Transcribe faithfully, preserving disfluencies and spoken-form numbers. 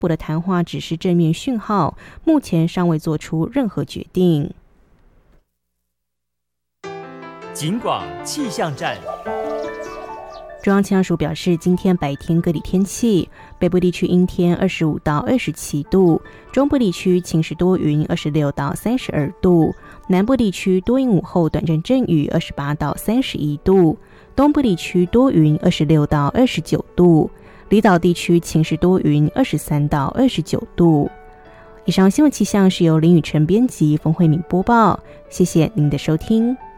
部的谈话只是正面讯号，目前尚未做出任何决定。 警广气象站。 中央气象署表示，今天白天各地天气，北部地区阴天二十五到二十七度，中部地区晴时多云二十六到三十二度，南部地区多云午后短暂阵雨二十八到三十一度，东部地区多云二十六到二十九度，离岛地区晴时多云二十三到二十九度。以上新闻气象是由林雨晨编辑，冯慧敏播报，谢谢您的收听。